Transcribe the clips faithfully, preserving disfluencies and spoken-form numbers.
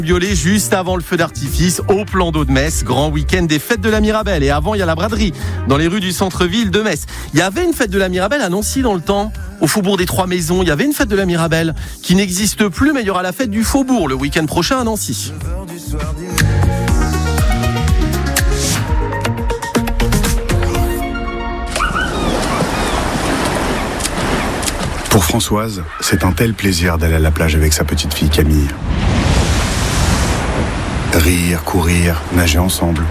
Violet juste avant le feu d'artifice au plan d'eau de Metz, grand week-end des fêtes de la Mirabelle. Et avant, il y a la braderie dans les rues du centre-ville de Metz. Il y avait une fête de la Mirabelle à Nancy dans le temps, au Faubourg des Trois Maisons. Il y avait une fête de la Mirabelle qui n'existe plus, mais il y aura la fête du Faubourg le week-end prochain à Nancy. Pour Françoise, c'est un tel plaisir d'aller à la plage avec sa petite fille Camille. Rire, courir, nager ensemble.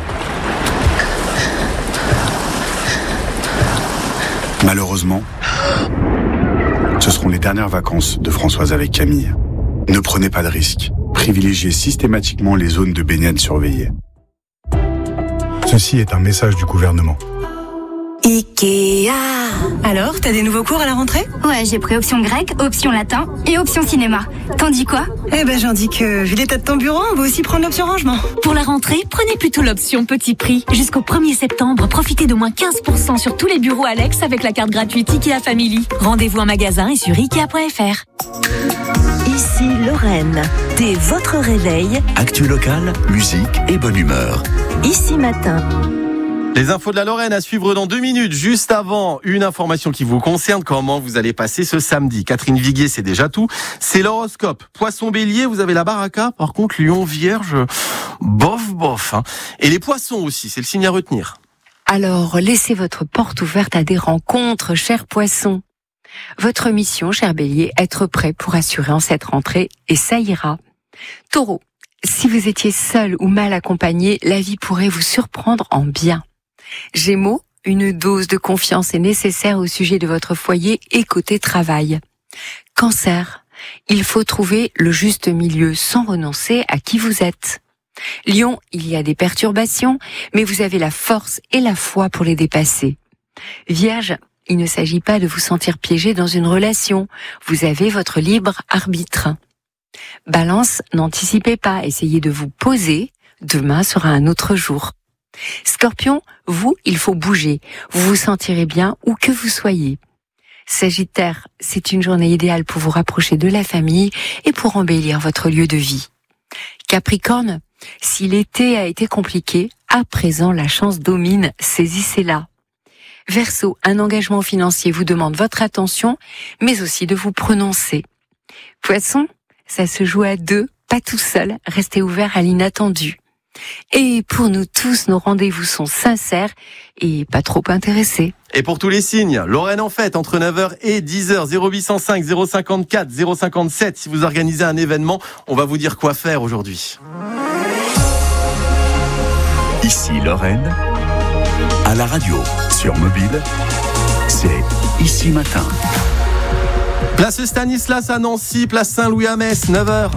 Malheureusement, ce seront les dernières vacances de Françoise avec Camille. Ne prenez pas de risques. Privilégiez systématiquement les zones de baignade surveillées. Ceci est un message du gouvernement. Ikea. Alors, t'as des nouveaux cours à la rentrée ? Ouais, j'ai pris option grec, option latin et option cinéma. T'en dis quoi ? Eh ben, j'en dis que, vu l'état de ton bureau, on va aussi prendre l'option rangement. Pour la rentrée, prenez plutôt l'option petit prix. Jusqu'au premier septembre, profitez d'au moins quinze pour cent sur tous les bureaux Alex avec la carte gratuite Ikea Family. Rendez-vous en magasin et sur ikea point f r. Ici Lorraine. Dès votre réveil, actu locale, musique et bonne humeur. Ici Matin. Les infos de la Lorraine à suivre dans deux minutes. Juste avant, une information qui vous concerne, comment vous allez passer ce samedi. Catherine Viguier, c'est déjà tout. C'est l'horoscope. Poisson bélier, vous avez la baraka. Par contre, lion vierge, bof, bof. Hein. Et les poissons aussi, c'est le signe à retenir. Alors, laissez votre porte ouverte à des rencontres, chers poissons. Votre mission, cher bélier, être prêt pour assurer en cette rentrée, et ça ira. Taureau, si vous étiez seul ou mal accompagné, la vie pourrait vous surprendre en bien. Gémeaux, une dose de confiance est nécessaire au sujet de votre foyer et côté travail. Cancer, il faut trouver le juste milieu sans renoncer à qui vous êtes. Lion, il y a des perturbations, mais vous avez la force et la foi pour les dépasser. Vierge, il ne s'agit pas de vous sentir piégé dans une relation, vous avez votre libre arbitre. Balance, n'anticipez pas, essayez de vous poser, demain sera un autre jour. Scorpion, vous, il faut bouger. Vous vous sentirez bien où que vous soyez. Sagittaire, c'est une journée idéale pour vous rapprocher de la famille et pour embellir votre lieu de vie. Capricorne, si l'été a été compliqué, à présent la chance domine, saisissez-la. Verseau, un engagement financier vous demande votre attention, mais aussi de vous prononcer. Poisson, ça se joue à deux, pas tout seul, restez ouvert à l'inattendu. Et pour nous tous, nos rendez-vous sont sincères et pas trop intéressés. Et pour tous les signes, Lorraine en fête entre neuf heures et dix heures, zéro huit cent cinq, zéro cinquante-quatre, zéro cinquante-sept. Si vous organisez un événement, on va vous dire quoi faire aujourd'hui. Ici Lorraine, à la radio, sur mobile, c'est Ici Matin. Place Stanislas à Nancy, place Saint-Louis à Metz, neuf heures.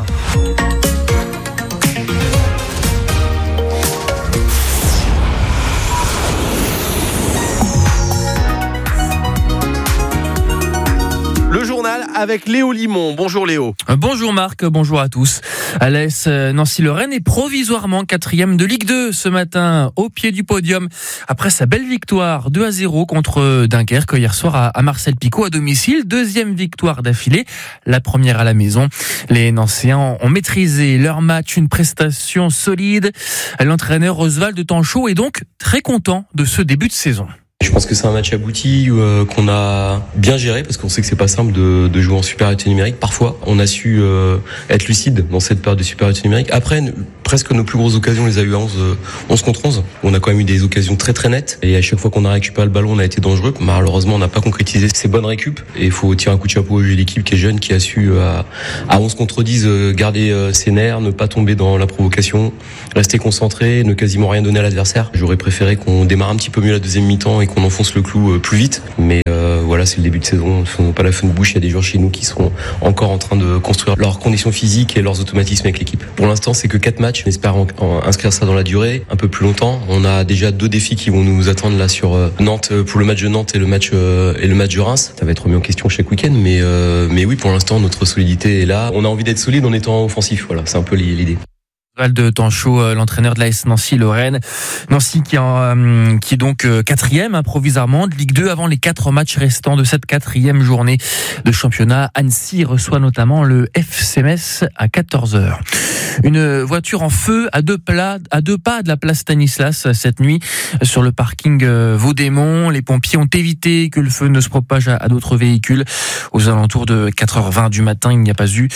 Le journal avec Léo Limon. Bonjour Léo. Bonjour Marc, bonjour à tous. À l'A S Nancy-Lorraine est provisoirement quatrième de Ligue deux ce matin, au pied du podium, après sa belle victoire deux à zéro contre Dunkerque hier soir à Marcel Picot à domicile. Deuxième victoire d'affilée, la première à la maison. Les Nancéens ont maîtrisé leur match, une prestation solide. L'entraîneur Oswald Tanchot est donc très content de ce début de saison. Je pense que c'est un match abouti euh, qu'on a bien géré parce qu'on sait que c'est pas simple de, de jouer en supériorité numérique. Parfois, on a su euh, être lucide dans cette période de supériorité numérique. Après, n- presque nos plus grosses occasions, on les a eu à onze, onze contre onze. On a quand même eu des occasions très très nettes. Et à chaque fois qu'on a récupéré le ballon, on a été dangereux. Malheureusement, on n'a pas concrétisé ces bonnes récup. Et il faut tirer un coup de chapeau à l'équipe qui est jeune, qui a su euh, à onze contre dix euh, garder euh, ses nerfs, ne pas tomber dans la provocation, rester concentré, ne quasiment rien donner à l'adversaire. J'aurais préféré qu'on démarre un petit peu mieux la deuxième mi-temps et qu'on enfonce le clou plus vite, mais euh, voilà, c'est le début de saison, ne faisons pas la fin de bouche. Il y a des joueurs chez nous qui sont encore en train de construire leurs conditions physiques et leurs automatismes avec l'équipe. Pour l'instant, c'est que quatre matchs, on espère en, en inscrire ça dans la durée, un peu plus longtemps. On a déjà deux défis qui vont nous attendre là sur euh, Nantes, pour le match de Nantes et le match euh, et le match de Reims. Ça va être remis en question chaque week-end, mais euh, mais oui, pour l'instant, notre solidité est là. On a envie d'être solide en étant offensif, voilà, c'est un peu l'idée. de Tanchot, l'entraîneur de l'A S Nancy-Lorraine. Nancy qui, en, qui est donc quatrième hein, provisoirement de Ligue deux avant les quatre matchs restants de cette quatrième journée de championnat. Annecy reçoit notamment le F C Metz à quatorze heures. Une voiture en feu à deux, plats, à deux pas de la place Stanislas cette nuit sur le parking Vaudémont. Les pompiers ont évité que le feu ne se propage à, à d'autres véhicules. Aux alentours de quatre heures vingt du matin, il n'y a pas eu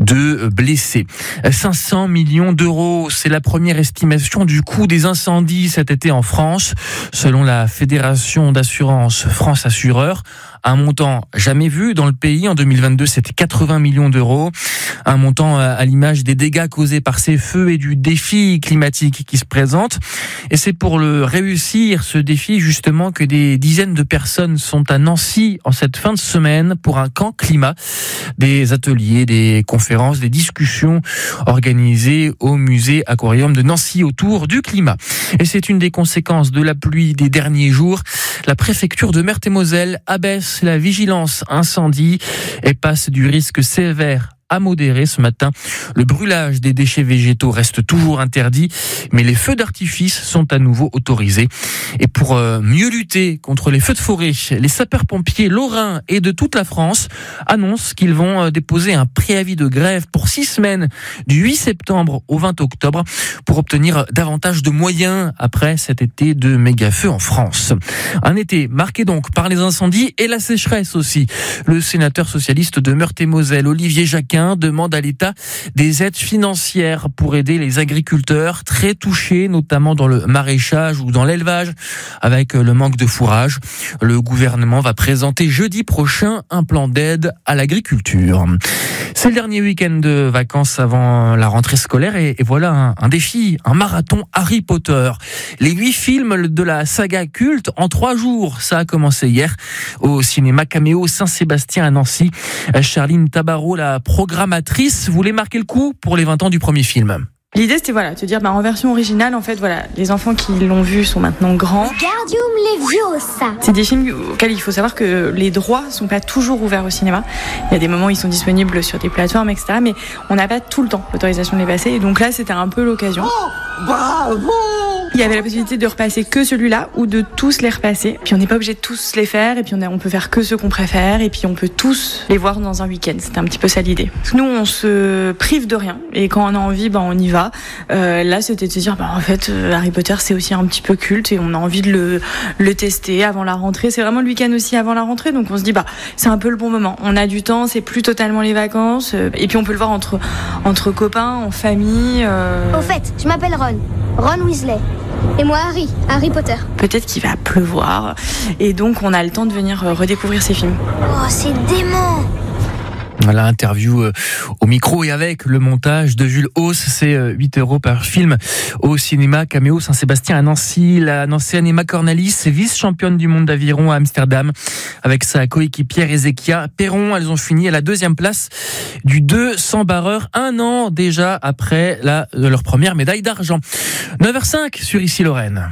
de blessés. cinq cents millions d'euros, c'est la première estimation du coût des incendies cet été en France, selon la Fédération d'assurance France Assureur. Un montant jamais vu dans le pays. En deux mille vingt-deux, c'était quatre-vingts millions d'euros. Un montant à l'image des dégâts causés par ces feux et du défi climatique qui se présente. Et c'est pour le réussir, ce défi, justement, que des dizaines de personnes sont à Nancy en cette fin de semaine pour un camp climat. Des ateliers, des conférences, des discussions organisées au musée aquarium de Nancy autour du climat. Et c'est une des conséquences de la pluie des derniers jours. La préfecture de Meurthe-et-Moselle abaisse la vigilance incendie et passe du risque sévère à modéré ce matin. Le brûlage des déchets végétaux reste toujours interdit, mais les feux d'artifice sont à nouveau autorisés. Et pour mieux lutter contre les feux de forêt, les sapeurs-pompiers lorrains et de toute la France annoncent qu'ils vont déposer un préavis de grève pour six semaines du huit septembre au vingt octobre pour obtenir davantage de moyens après cet été de méga-feux en France. Un été marqué donc par les incendies et la sécheresse aussi. Le sénateur socialiste de Meurthe-et-Moselle, Olivier Jacquin, demande à l'État des aides financières pour aider les agriculteurs très touchés, notamment dans le maraîchage ou dans l'élevage, avec le manque de fourrage. Le gouvernement va présenter jeudi prochain un plan d'aide à l'agriculture. C'est le dernier week-end de vacances avant la rentrée scolaire et, et voilà un, un défi, un marathon Harry Potter. Les huit films de la saga culte en trois jours. Ça a commencé hier au cinéma Caméo Saint-Sébastien à Nancy. Charline Tabarot, la programmatrice, voulait marquer le coup pour les vingt ans du premier film. L'idée, c'était voilà, te dire, bah, en version originale, en fait, voilà, les enfants qui l'ont vu sont maintenant grands. Wingardium Leviosa. C'est des films auxquels il faut savoir que les droits sont pas toujours ouverts au cinéma. Il y a des moments où ils sont disponibles sur des plateformes, et cetera. Mais on n'a pas tout le temps l'autorisation de les passer. Et donc là, c'était un peu l'occasion. Oh, bravo! Il y avait la possibilité de repasser que celui-là ou de tous les repasser. Puis on n'est pas obligé de tous les faire. Et puis on, a, on peut faire que ceux qu'on préfère. Et puis on peut tous les voir dans un week-end. C'était un petit peu ça l'idée. Parce que nous, on se prive de rien. Et quand on a envie, bah, on y va. Euh, là, c'était de se dire, bah, en fait, euh, Harry Potter, c'est aussi un petit peu culte et on a envie de le, le tester avant la rentrée. C'est vraiment le week-end aussi avant la rentrée. Donc on se dit, bah, c'est un peu le bon moment. On a du temps, c'est plus totalement les vacances. Euh, et puis on peut le voir entre, entre copains, en famille. Euh... Au fait, je m'appelle Ron. Ron Weasley. Et moi, Harry. Harry Potter. Peut-être qu'il va pleuvoir. Et donc, on a le temps de venir redécouvrir ces films. Oh, c'est dément! Voilà, interview au micro et avec le montage de Jules Hauss. C'est huit euros par film au cinéma Caméo Saint-Sébastien à Nancy. La Nancéenne Emma Cornelis, vice-championne du monde d'aviron à Amsterdam, avec sa coéquipière Ezekia Perron. Elles ont fini à la deuxième place du deux cents barreur, un an déjà après la, leur première médaille d'argent. neuf heures cinq sur Ici Lorraine.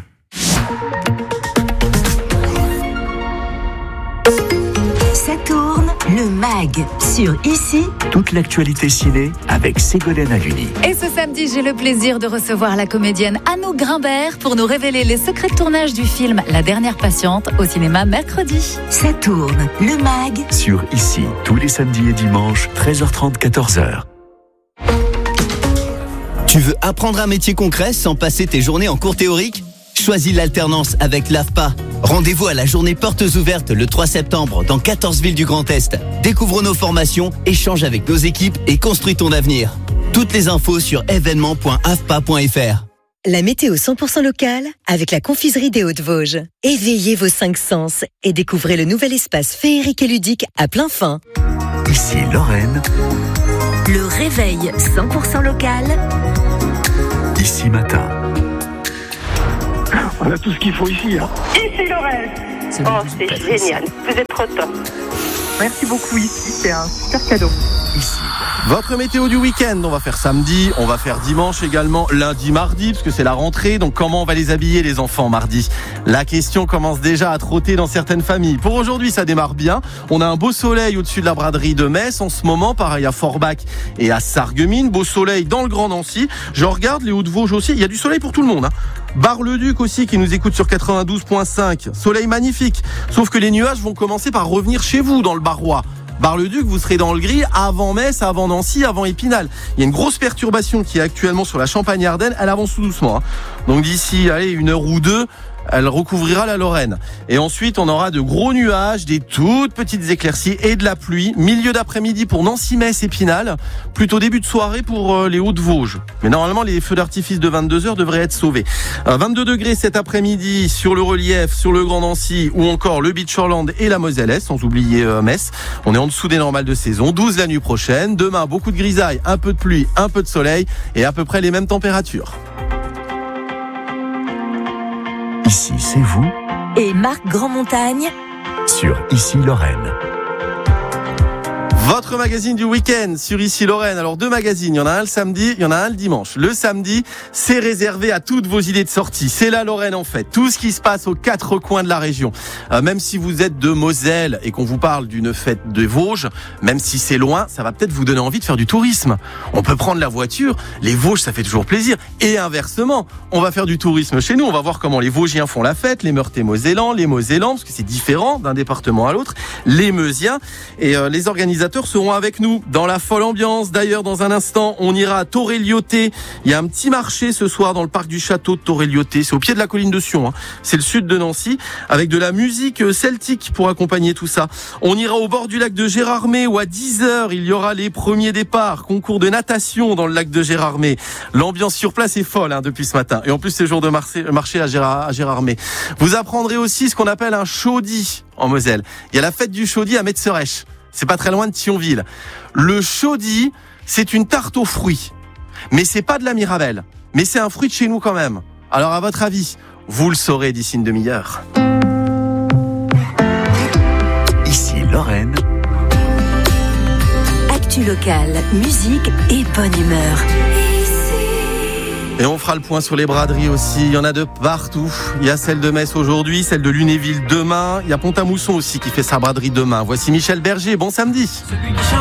Ça tourne, le mag sur Ici. Toute l'actualité ciné avec Ségolène Haluni. Et ce samedi, j'ai le plaisir de recevoir la comédienne Annou Grimbert pour nous révéler les secrets de tournage du film La Dernière Patiente au cinéma mercredi. Ça tourne, le mag sur Ici, tous les samedis et dimanches, treize heures trente, quatorze heures. Tu veux apprendre un métier concret sans passer tes journées en cours théorique ? Choisis l'alternance avec l'A F P A. Rendez-vous à la journée Portes Ouvertes le trois septembre dans quatorze villes du Grand Est. Découvre nos formations, échange avec nos équipes et construis ton avenir. Toutes les infos sur événements point a f p a point f r. La météo cent pour cent locale avec la confiserie des Hautes-Vosges. Éveillez vos cinq sens et découvrez le nouvel espace féerique et ludique à plein fin. Ici Lorraine. Le réveil cent pour cent local. Ici Matin. On a tout ce qu'il faut ici. Hein. Ici Lorraine. Oh, c'est génial. Vous êtes trop top. Merci beaucoup ici. C'est un super cadeau. Ici. Votre météo du week-end, on va faire samedi, on va faire dimanche également, lundi, mardi, parce que c'est la rentrée. Donc comment on va les habiller les enfants mardi? La question commence déjà à trotter dans certaines familles. Pour aujourd'hui, ça démarre bien. On a un beau soleil au-dessus de la braderie de Metz en ce moment, pareil à Forbach et à Sarreguemines. Beau soleil dans le Grand Nancy. Je regarde les Hauts-de-Vosges aussi. Il y a du soleil pour tout le monde, hein. Bar-le-Duc aussi qui nous écoute sur quatre-vingt-douze virgule cinq. Soleil magnifique. Sauf que les nuages vont commencer par revenir chez vous dans le Barrois. Bar-le-Duc, vous serez dans le gris avant Metz, avant Nancy, avant Épinal. Il y a une grosse perturbation qui est actuellement sur la Champagne-Ardenne. Elle avance tout doucement, hein. Donc d'ici, allez, une heure ou deux, elle recouvrira la Lorraine. Et ensuite, on aura de gros nuages, des toutes petites éclaircies et de la pluie. Milieu d'après-midi pour Nancy, Metz, Épinal. Plutôt début de soirée pour les Hauts-de-Vosges. Mais normalement, les feux d'artifice de vingt-deux heures devraient être sauvés. vingt-deux degrés cet après-midi sur le relief, sur le Grand Nancy ou encore le Beachorland et la Moselle-Est, sans oublier Metz. On est en dessous des normales de saison. douze la nuit prochaine. Demain, beaucoup de grisailles, un peu de pluie, un peu de soleil et à peu près les mêmes températures. Ici, c'est vous. Et Marc Grandmontagne Sur Ici Lorraine. Votre magazine du week-end sur Ici Lorraine. Alors deux magazines, il y en a un le samedi, il y en a un le dimanche. Le samedi, c'est réservé à toutes vos idées de sortie. C'est la Lorraine en fait. Tout ce qui se passe aux quatre coins de la région. Euh, même si vous êtes de Moselle et qu'on vous parle d'une fête de Vosges, même si c'est loin, ça va peut-être vous donner envie de faire du tourisme. On peut prendre la voiture, les Vosges ça fait toujours plaisir. Et inversement, on va faire du tourisme chez nous. On va voir comment les Vosgiens font la fête, les Meurthe-et-Mosellans, les Mosellans, parce que c'est différent d'un département à l'autre, les Meusiens. Et euh, les organisateurs seront avec nous dans la folle ambiance. D'ailleurs, dans un instant, on ira à Torrelioté. Il y a un petit marché ce soir dans le parc du château de Torrelioté. C'est au pied de la colline de Sion, hein. C'est le sud de Nancy, avec de la musique celtique pour accompagner tout ça. On ira au bord du lac de Gérardmer où à dix heures, il y aura les premiers départs. Concours de natation dans le lac de Gérardmer. L'ambiance sur place est folle, hein, depuis ce matin. Et en plus, c'est jour de marché à Gérard, à Gérardmer. Vous apprendrez aussi ce qu'on appelle un chaudis en Moselle. Il y a la fête du chaudis à Metzeresch. C'est pas très loin de Thionville. Le chaudis, c'est une tarte aux fruits. Mais c'est pas de la Mirabelle. Mais c'est un fruit de chez nous quand même. Alors à votre avis, vous le saurez d'ici une demi-heure. Ici Lorraine. Actu locale, musique et bonne humeur. Et on fera le point sur les braderies aussi. Il y en a de partout. Il y a celle de Metz aujourd'hui, celle de Lunéville demain. Il y a Pont-à-Mousson aussi qui fait sa braderie demain. Voici Michel Berger. Bon samedi.